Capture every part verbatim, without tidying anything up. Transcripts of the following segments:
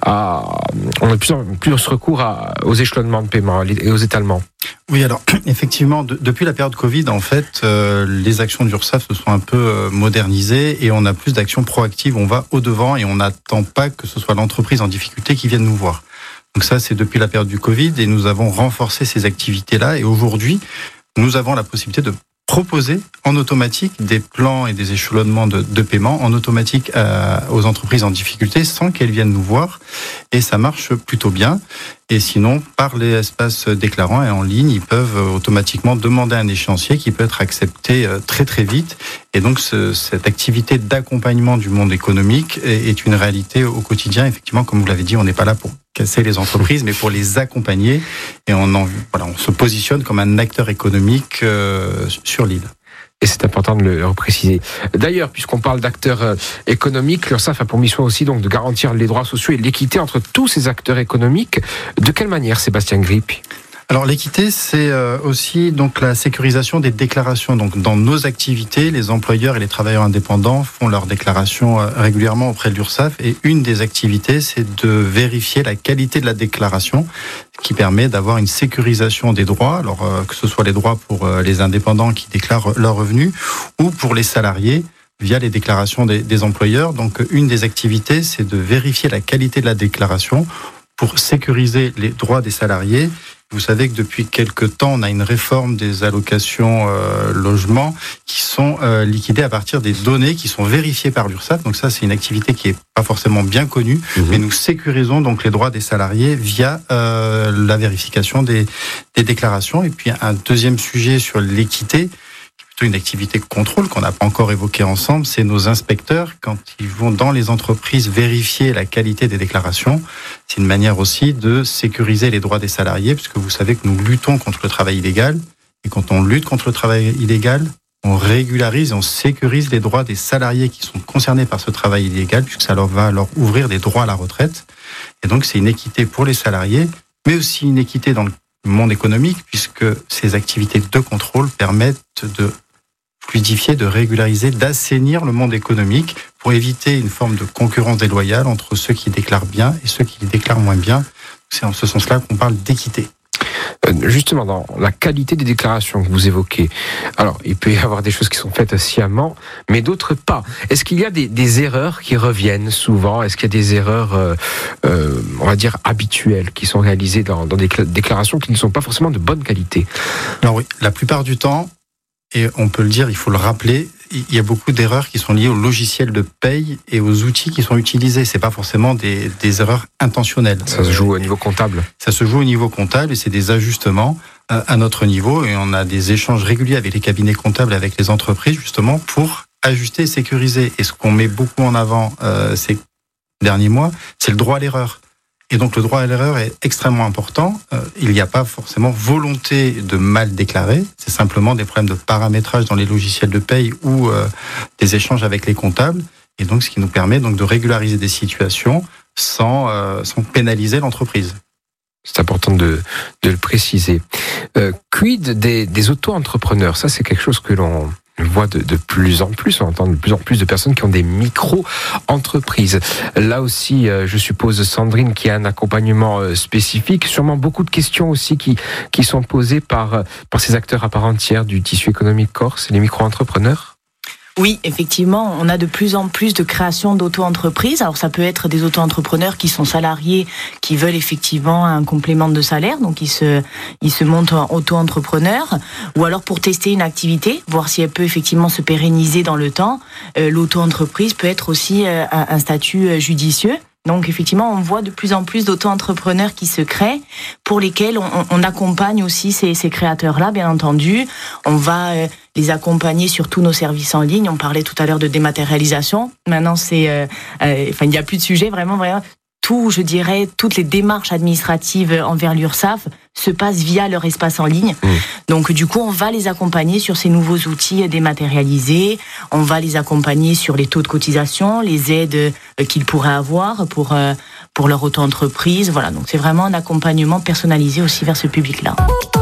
à, on a de plus en plus recours à, aux échelonnements de paiement et aux étalements. Oui, alors effectivement, de, depuis la période Covid, en fait, euh, les actions d'Ursaf se sont un peu euh, modernisées et on a plus d'actions proactives. On va au-devant et on n'attend pas que ce soit l'entreprise en difficulté qui vienne nous voir. Donc ça, c'est depuis la période du Covid et nous avons renforcé ces activités-là. Et aujourd'hui, nous avons la possibilité de proposer en automatique des plans et des échelonnements de, de paiement en automatique euh, aux entreprises en difficulté sans qu'elles viennent nous voir. Et ça marche plutôt bien. Et sinon, par les espaces déclarants et en ligne, ils peuvent automatiquement demander un échéancier qui peut être accepté très très vite. Et donc, ce, cette activité d'accompagnement du monde économique est, est une réalité au quotidien. Effectivement, comme vous l'avez dit, on n'est pas là pour casser les entreprises, mais pour les accompagner. Et on, en, voilà, on se positionne comme un acteur économique euh, sur l'île. Et c'est important de le repréciser. D'ailleurs, puisqu'on parle d'acteurs euh, économiques, l'Ursaf a pour mission aussi donc de garantir les droits sociaux et l'équité entre tous ces acteurs économiques. De quelle manière, Sébastien Grip ? Alors l'équité, c'est aussi donc la sécurisation des déclarations. Donc dans nos activités, les employeurs et les travailleurs indépendants font leurs déclarations régulièrement auprès de l'Ursaf. Et une des activités, c'est de vérifier la qualité de la déclaration, qui permet d'avoir une sécurisation des droits. Alors que ce soit les droits pour les indépendants qui déclarent leurs revenus ou pour les salariés via les déclarations des, des employeurs. Donc une des activités, c'est de vérifier la qualité de la déclaration pour sécuriser les droits des salariés. Vous savez que depuis quelques temps, on a une réforme des allocations euh, logements qui sont euh, liquidées à partir des données qui sont vérifiées par l'Ursaf. Donc ça, c'est une activité qui est pas forcément bien connue, mmh. mais nous sécurisons donc les droits des salariés via euh, la vérification des, des déclarations. Et puis un deuxième sujet sur l'équité, une activité de contrôle qu'on n'a pas encore évoquée ensemble, c'est nos inspecteurs, quand ils vont dans les entreprises vérifier la qualité des déclarations. C'est une manière aussi de sécuriser les droits des salariés, puisque vous savez que nous luttons contre le travail illégal. Et quand on lutte contre le travail illégal, on régularise et on sécurise les droits des salariés qui sont concernés par ce travail illégal, puisque ça leur va leur ouvrir des droits à la retraite. Et donc c'est une équité pour les salariés, mais aussi une équité dans le monde économique, puisque ces activités de contrôle permettent de fluidifier, de régulariser, d'assainir le monde économique pour éviter une forme de concurrence déloyale entre ceux qui déclarent bien et ceux qui déclarent moins bien. C'est en ce sens-là qu'on parle d'équité. Justement, dans la qualité des déclarations que vous évoquez, alors il peut y avoir des choses qui sont faites sciemment, mais d'autres pas. Est-ce qu'il y a des, des erreurs qui reviennent souvent ? Est-ce qu'il y a des erreurs, euh, euh, on va dire, habituelles qui sont réalisées dans, dans des déclarations qui ne sont pas forcément de bonne qualité ? Alors oui, la plupart du temps, et on peut le dire, il faut le rappeler, il y a beaucoup d'erreurs qui sont liées au logiciel de paye et aux outils qui sont utilisés. C'est pas forcément des, des erreurs intentionnelles. Ça se joue au niveau comptable. Ça se joue au niveau comptable et c'est des ajustements à notre niveau. Et on a des échanges réguliers avec les cabinets comptables, avec les entreprises, justement, pour ajuster et sécuriser. Et ce qu'on met beaucoup en avant euh, ces derniers mois, c'est le droit à l'erreur. Et donc le droit à l'erreur est extrêmement important. Euh, il n'y a pas forcément volonté de mal déclarer. C'est simplement des problèmes de paramétrage dans les logiciels de paye ou euh, des échanges avec les comptables. Et donc ce qui nous permet donc de régulariser des situations sans, euh, sans pénaliser l'entreprise. C'est important de, de le préciser. Euh, quid des, des auto-entrepreneurs ? Ça, c'est quelque chose que l'on voit de, de plus en plus, on entend de plus en plus de personnes qui ont des micro-entreprises. Là aussi, euh, je suppose, Sandrine, qu'il y a un accompagnement euh, spécifique, sûrement beaucoup de questions aussi qui, qui sont posées par, par ces acteurs à part entière du tissu économique corse, les micro-entrepreneurs. Oui, effectivement, on a de plus en plus de création d'auto-entreprises. Alors ça peut être des auto-entrepreneurs qui sont salariés, qui veulent effectivement un complément de salaire, donc ils se, ils se montent en auto-entrepreneur, ou alors pour tester une activité, voir si elle peut effectivement se pérenniser dans le temps. Euh, l'auto-entreprise peut être aussi euh, un, un statut judicieux. Donc effectivement, on voit de plus en plus d'auto-entrepreneurs qui se créent, pour lesquels on, on accompagne aussi ces, ces créateurs-là, bien entendu. On va euh, les accompagner sur tous nos services en ligne. On parlait tout à l'heure de dématérialisation. Maintenant, c'est, euh, euh, enfin, il n'y a plus de sujet, vraiment, vraiment. Tout, je dirais, toutes les démarches administratives envers l'Ursaf se passent via leur espace en ligne. Mmh. Donc, du coup, on va les accompagner sur ces nouveaux outils dématérialisés. On va les accompagner sur les taux de cotisation, les aides qu'ils pourraient avoir pour, pour leur auto-entreprise. Voilà, donc c'est vraiment un accompagnement personnalisé aussi vers ce public-là.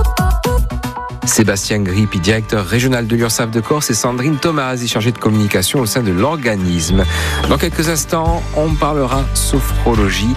Sébastien Grip, directeur régional de l'Ursaf de Corse, et Sandrine Thomas, chargée de communication au sein de l'organisme. Dans quelques instants, on parlera sophrologie